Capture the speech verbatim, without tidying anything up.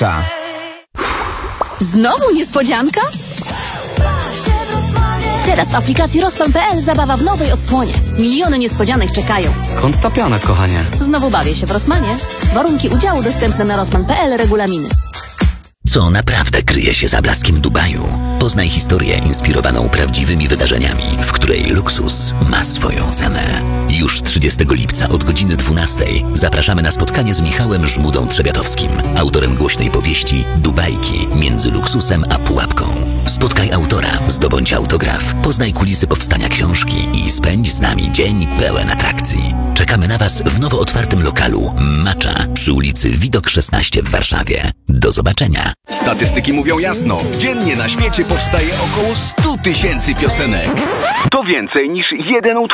Ta. Znowu niespodzianka? Teraz w aplikacji Rozpal kropka p l zabawa w nowej odsłonie. Miliony niespodzianek czekają. Skąd ta piana, kochanie? Znowu bawię się w Rossmanie. Warunki udziału dostępne na rozpal kropka p l, regulaminy. Co naprawdę kryje się za blaskiem Dubaju? Poznaj historię inspirowaną prawdziwymi wydarzeniami, w której luksus ma swoją cenę. Już trzydziestego lipca od godziny dwunastej zapraszamy na spotkanie z Michałem Żmudą-Trzebiatowskim, autorem głośnej powieści Dubajki między luksusem a pułapką. Spotkaj autora, zdobądź autograf, poznaj kulisy powstania książki i spędź z nami dzień pełen atrakcji. Czekamy na Was w nowo otwartym lokalu Macza przy ulicy Widok szesnaście w Warszawie. Do zobaczenia. Statystyki mówią jasno. Dziennie na świecie powstaje około sto tysięcy piosenek. To więcej niż jeden utwór